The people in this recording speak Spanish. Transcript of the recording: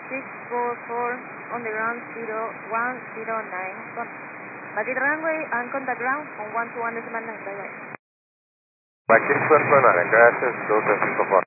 644 on the ground 0109. Batik runway and contact ground on 121.9. Bye bye. Batik 121, gracias, 2354.